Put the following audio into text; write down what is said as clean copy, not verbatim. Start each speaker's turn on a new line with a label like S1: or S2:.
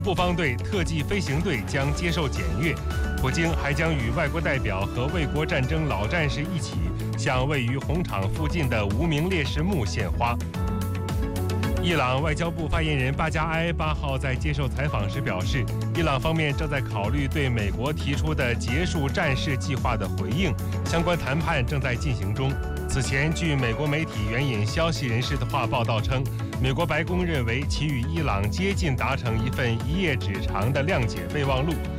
S1: 布方队特技飞行队将接受检阅。普京还将与外国代表和卫国战争老战士一起向位于红场附近的无名烈士墓献花。伊朗外交部发言人巴加埃8号在接受采访时表示，伊朗方面正在考虑对美国提出的结束战事计划的回应，相关谈判正在进行中。此前，据美国媒体援引消息人士的话报道称，美国白宫认为其与伊朗接近达成一份1页纸长的谅解备忘录，